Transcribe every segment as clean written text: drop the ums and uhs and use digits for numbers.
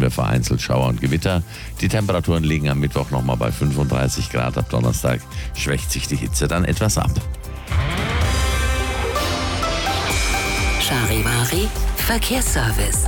wir vereinzelt Schauer und Gewitter. Die Temperaturen liegen am Mittwoch nochmal bei 35 Grad. Ab Donnerstag schwächt sich die Hitze dann etwas ab. Charivari Verkehrsservice.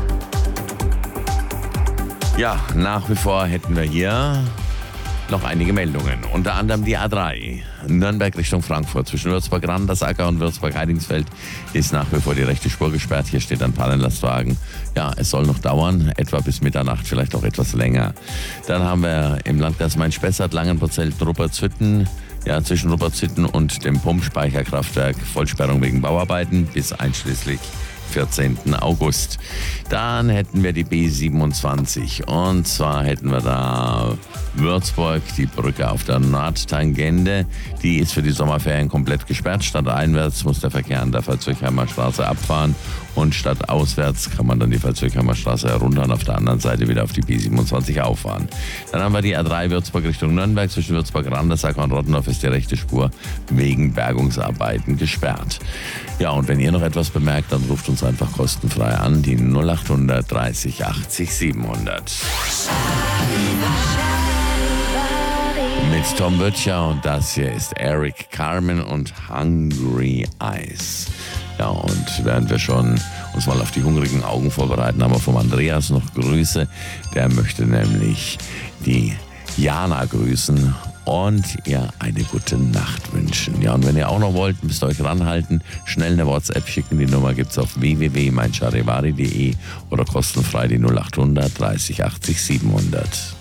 Ja, nach wie vor hätten wir hier noch einige Meldungen. Unter anderem die A3. Nürnberg Richtung Frankfurt. Zwischen Würzburg-Randersacker und Würzburg-Heidingsfeld ist nach wie vor die rechte Spur gesperrt. Hier steht ein Pannenlastwagen. Ja, es soll noch dauern, etwa bis Mitternacht, vielleicht auch etwas länger. Dann haben wir im Landkreis Main-Spessart, Langenbrutzelt, Ruppertshütten. Ja, zwischen Ruppertshütten und dem Pumpspeicherkraftwerk Vollsperrung wegen Bauarbeiten bis einschließlich 14. August. Dann hätten wir die B27 und zwar hätten wir da Würzburg, die Brücke auf der Nordtangente. Die ist für die Sommerferien komplett gesperrt. Stadteinwärts muss der Verkehr an der Pfalz-Zürchheimer Straße abfahren und stadtauswärts kann man dann die Pfalz-Zürchheimer Straße herunter und auf der anderen Seite wieder auf die B27 auffahren. Dann haben wir die A3 Würzburg Richtung Nürnberg. Zwischen Würzburg-Randersacker und Rottendorf ist die rechte Spur wegen Bergungsarbeiten gesperrt. Ja, und wenn ihr noch etwas bemerkt, dann ruft uns einfach kostenfrei an, die 0800 30 80 700. Mit Tom Böttcher und das hier ist Eric Carmen und Hungry Eyes. Ja, und während wir schon uns mal auf die hungrigen Augen vorbereiten, haben wir vom Andreas noch Grüße. Der möchte nämlich die Jana grüßen und ihr eine gute Nacht wünschen. Ja, und wenn ihr auch noch wollt, müsst ihr euch ranhalten, schnell eine WhatsApp schicken. Die Nummer gibt's auf www.meincharivari.de oder kostenfrei die 0800 30 80 700.